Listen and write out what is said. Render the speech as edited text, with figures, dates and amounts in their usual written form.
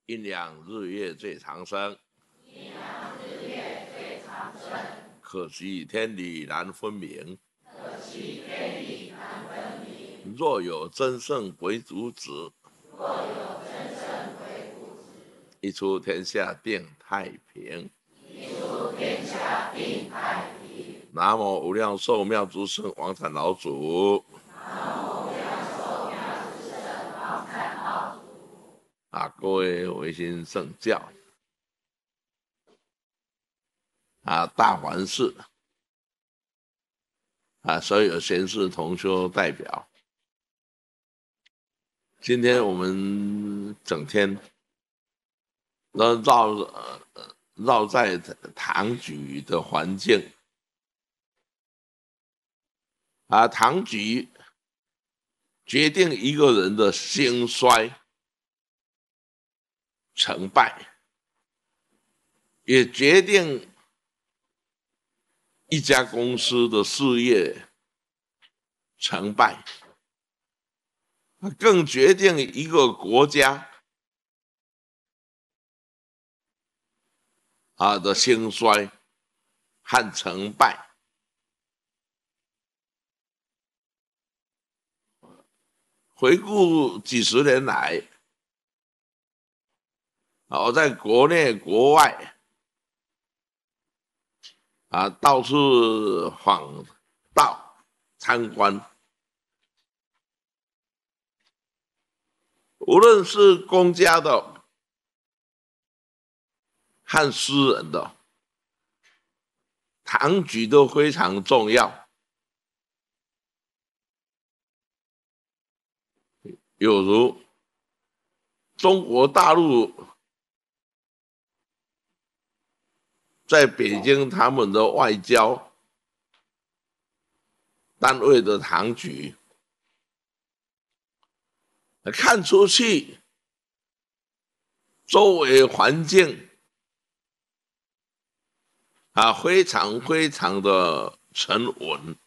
阴阳日月最长生， 阴阳日月最长生。 可惜天理难分明， 可惜天理难分明。 若有真圣鬼主子， 若有真圣鬼主子， 一出天下定太平。 一出天下定太平。 南无无量寿妙诸圣王禅老祖。 南无无量寿妙诸圣王禅老祖。 各位维新圣教大环寺所有贤士同修代表，今天我们整天都绕在堂举的环境堂举决定一个人的兴衰成败，也决定一家公司的事业成败，更决定一个国家的兴衰和成败。回顾几十年来，我在国内国外到处访道参观，无论是公家的和私人的，堂举都非常重要。有如中国大陆在北京他们的外交单位的堂举，看出去周围环境非常非常的沉稳，